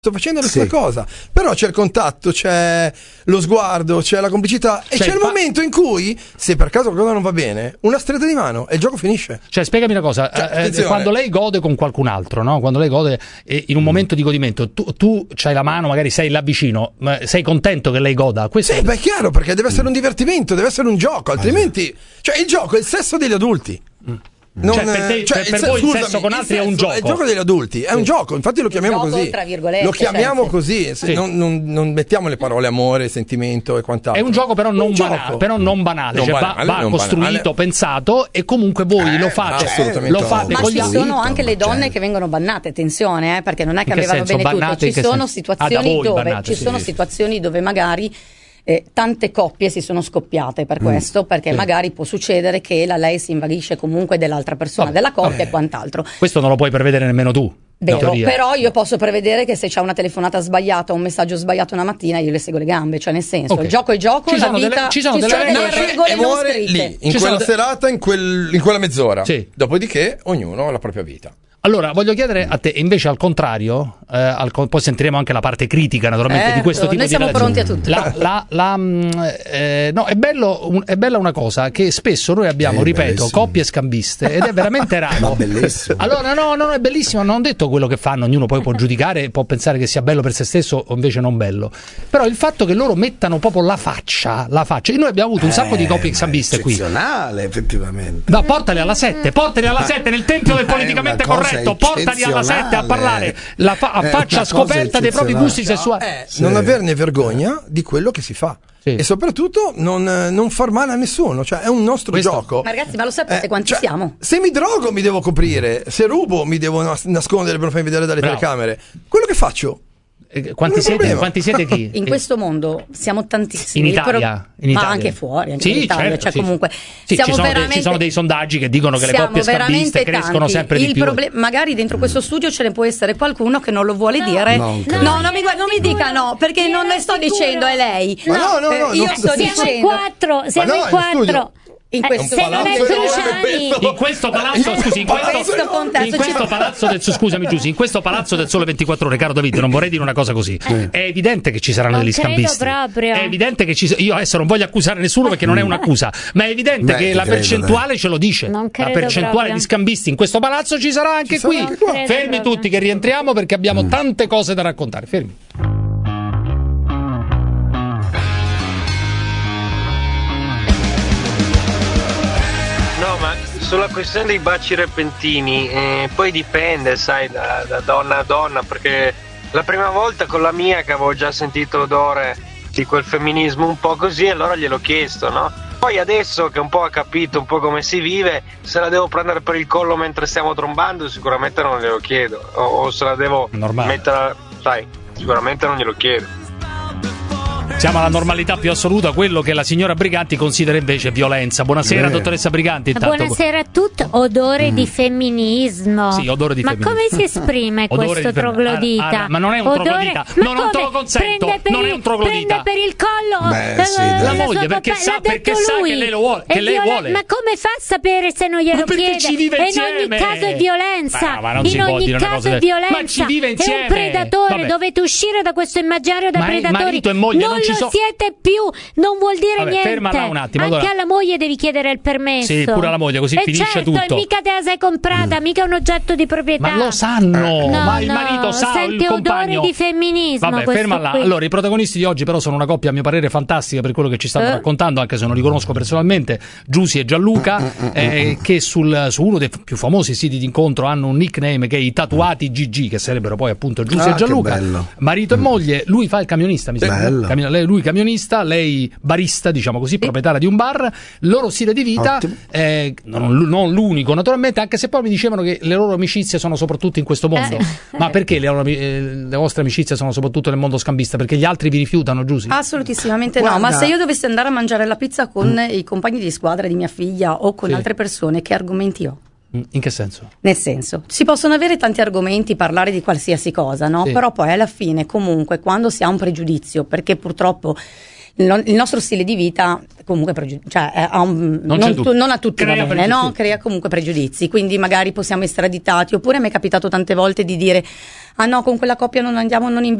sto facendo la stessa cosa, però c'è il contatto, c'è lo sguardo, c'è la complicità e c'è il momento in cui, se per caso qualcosa non va bene, una stretta di mano e il gioco finisce. Cioè, spiegami una cosa, quando lei gode con qualcun altro, no? Quando lei gode in un momento di godimento, tu c'hai la mano, magari sei là vicino, ma sei contento che lei goda? Questo Sì, beh, è chiaro, perché deve essere un divertimento, deve essere un gioco, altrimenti, cioè il gioco è il sesso degli adulti. Non, per voi il sesso con altri è un gioco. È il gioco degli adulti, è un gioco, infatti lo chiamiamo così. Lo chiamiamo così, non mettiamo le parole amore, sentimento e quant'altro. È un gioco però non banale, va costruito, pensato, e comunque voi lo fate ma con ci gli altri. sono anche le donne che vengono bannate, attenzione, perché non è che avevano bene tutto, ci sono situazioni dove magari tante coppie si sono scoppiate per questo, perché magari può succedere che lei si invaghisce comunque dell'altra persona, della coppia e quant'altro. Questo non lo puoi prevedere nemmeno tu. Vero, però io posso prevedere che se c'è una telefonata sbagliata o un messaggio sbagliato una mattina io le seguo le gambe, cioè nel senso il gioco è gioco, la vita ci sono delle regole non scritte lì, in quella serata, in quella mezz'ora. Dopodiché ognuno ha la propria vita. Allora, voglio chiedere a te, invece al contrario, poi sentiremo anche la parte critica naturalmente di questo tipo di relazione. Noi siamo pronti a tutto. No, è bella una cosa, che spesso noi abbiamo, ripeto, coppie scambiste, ed è veramente raro. Ma bellissimo. Allora, no, è bellissimo, non ho detto quello che fanno, ognuno poi può giudicare, può pensare che sia bello per se stesso o invece non bello. Però il fatto che loro mettano proprio la faccia, e noi abbiamo avuto un sacco di coppie scambiste qui. Eccezionale, effettivamente. No, portali alla 7 nel tempio del politicamente corretto. Portali alla 7 a parlare a faccia scoperta dei propri gusti sessuali. Non averne vergogna di quello che si fa. E soprattutto non far male a nessuno, cioè è un nostro gioco. Ma ragazzi, ma lo sapete quanti siamo? Se mi drogo mi devo coprire, se rubo mi devo nascondere per non farmi vedere dalle telecamere. Quello che faccio. Quanti siete chi? In questo mondo siamo tantissimi. In Italia. Ma anche fuori, anche in Italia, comunque siamo ci sono dei sondaggi che dicono che le coppie scambiste crescono sempre di più. Magari dentro questo studio ce ne può essere qualcuno che non lo vuole dire. Non mi dica no, perché non le sto dicendo, è lei. Io sto dicendo siamo in quattro. In questo palazzo del Sole 24 Ore, caro David, non vorrei dire una cosa così. È evidente che ci saranno degli scambisti. È evidente che io adesso non voglio accusare nessuno perché non è un'accusa, ma è evidente che la percentuale ce lo dice. La percentuale di scambisti in questo palazzo ci sarà anche qui. Fermi tutti che rientriamo perché abbiamo tante cose da raccontare. Fermi. No, ma sulla questione dei baci repentini, poi dipende, sai, da donna a donna, perché la prima volta con la mia che avevo già sentito l'odore di quel femminismo un po' così, allora gliel'ho chiesto, no? Poi adesso che un po' ha capito un po' come si vive, se la devo prendere per il collo mentre stiamo trombando, sicuramente non glielo chiedo, o se la devo mettere, sai, sicuramente non glielo chiedo. Siamo alla normalità più assoluta, quello che la signora Briganti considera invece violenza. Buonasera, dottoressa Briganti. Buonasera a tutti. Odore di femminismo. Sì, odore di femminismo. Ma come si esprime questo troglodita? Ma non è un troglodita. Non te lo consento. Non è un troglodita. Prende per il collo la moglie perché sa che lei lo vuole. Ma come fa a sapere se non glielo chiede? Ci vive insieme. In ogni caso è violenza. In ogni caso è violenza. Ma ci vive insieme. È un predatore. Dovete uscire da questo immaginario da predatori. Marito e moglie non ci sono. Siete più, non vuol dire niente. Fermala un attimo. Anche alla moglie devi chiedere il permesso. Sì, pure alla moglie, così finisce tutto. Mica te la sei comprata, mica un oggetto di proprietà. Ma lo sanno, ma il marito sa, il compagno. Odore di femminismo. Vabbè, ferma là. Allora, i protagonisti di oggi però sono una coppia a mio parere fantastica per quello che ci stanno raccontando, anche se non li conosco personalmente, Giusy e Gianluca, che su uno dei più famosi siti di incontro hanno un nickname che è i tatuati GG, che sarebbero poi appunto Giusy e Gianluca. Marito e moglie, lui fa il camionista, mi sembra. Lui camionista, lei barista, diciamo così, proprietaria di un bar. Loro stile di vita, non l'unico naturalmente, anche se poi mi dicevano che le loro amicizie sono soprattutto in questo mondo. Ma perché le vostre amicizie sono soprattutto nel mondo scambista? Perché gli altri vi rifiutano, Giusy? Assolutissimamente no, ma se io dovessi andare a mangiare la pizza con i compagni di squadra di mia figlia o con altre persone, che argomenti ho? In che senso? Nel senso, si possono avere tanti argomenti, parlare di qualsiasi cosa, no? Però poi alla fine comunque quando si ha un pregiudizio, perché purtroppo il nostro stile di vita comunque non a tutti Crea va bene, no? Crea comunque pregiudizi, quindi magari possiamo essere additati, oppure mi è capitato tante volte di dire: ah no, con quella coppia non andiamo, non